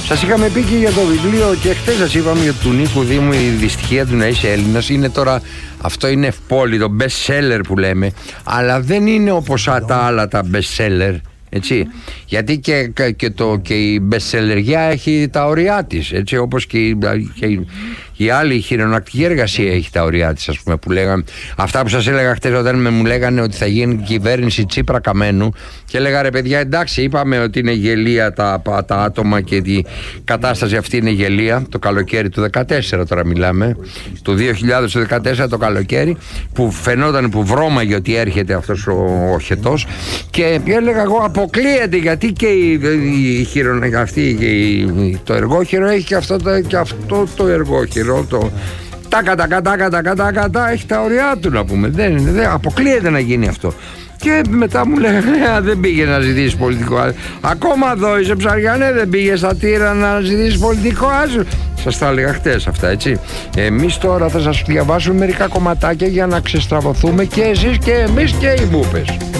Σας είχαμε πει και για το βιβλίο και χτες σας είπαμε για του Νίκου Δήμου η δυστυχία του να είσαι Έλληνας. Είναι τώρα, αυτό είναι ευπόλυτο, best seller που λέμε, αλλά δεν είναι όπως τα άλλα τα best seller. Έτσι, γιατί και η bestsellerιά έχει τα ωριά της, έτσι, όπως και η άλλη χειρονακτική εργασία έχει τα ωριά της, ας πούμε, που λέγαμε. Αυτά που σας έλεγα χτες όταν μου λέγανε ότι θα γίνει κυβέρνηση Τσίπρα Καμένου και έλεγα ρε παιδιά, εντάξει, είπαμε ότι είναι γελία τα άτομα και η κατάσταση αυτή είναι γελία. Το καλοκαίρι του 2014 τώρα μιλάμε, του 2014 το καλοκαίρι, που φαινόταν, που βρώμαγε ότι έρχεται αυτός ο χετός, και έλεγα εγώ αποκλείεται, γιατί και η χειρονακτική και το εργόχειρο έχει και αυτό το εργόχειρο, το τα έχει τα ωριά του, να πούμε. Δεν αποκλείεται να γίνει αυτό. Και μετά μου λέγανε δεν πήγε να ζητήσει πολιτικό άσυλο. Ακόμα εδώ είσαι Ψαριανέ, δεν πήγε στα Τύρα να ζητήσει πολιτικό άσυλο. Σας τα έλεγα χτες αυτά, έτσι. Εμείς τώρα θα σας διαβάσουμε μερικά κομματάκια για να ξεστραβωθούμε και εσείς και εμείς και οι μπούπες.